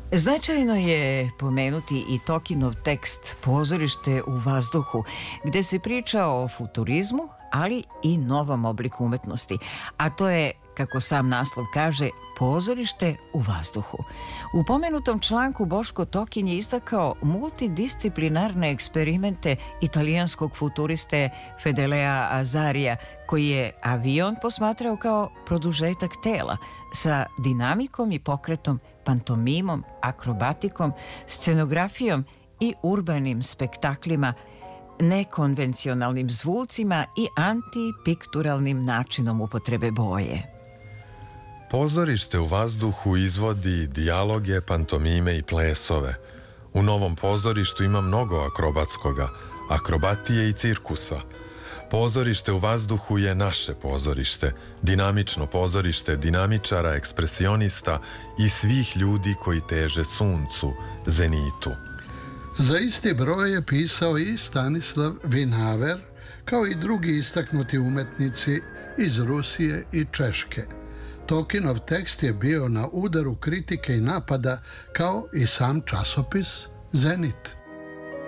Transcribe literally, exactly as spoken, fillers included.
Značajno je pomenuti i Tolkienov tekst Pozorište u vazduhu, gde se priča o futurizmu, ali i novom obliku umetnosti, a to je, kako sam naslov kaže, pozorište u vazduhu. U pomenutom članku Boško Tokin je istakao multidisciplinarne eksperimente italijanskog futuriste Fedelea Azarija, koji je avion posmatrao kao produžetak tela sa dinamikom i pokretom, pantomimom, akrobatikom, scenografijom i urbanim spektaklima, nekonvencionalnim zvucima i antipikturalnim načinom upotrebe boje. Pozorište u vazduhu izvodi dijaloge, pantomime i plesove. U novom pozorištu ima mnogo akrobatskoga, akrobatije i cirkusa. Pozorište u vazduhu je naše pozorište, dinamično pozorište dinamičara, ekspresionista i svih ljudi koji teže suncu, zenitu. Za isti broj je pisao i Stanislav Vinhaver, kao i drugi istaknuti umetnici iz Rusije i Češke. Tolkienov tekst je bio na udaru kritike i napada, kao i sam časopis Zenit.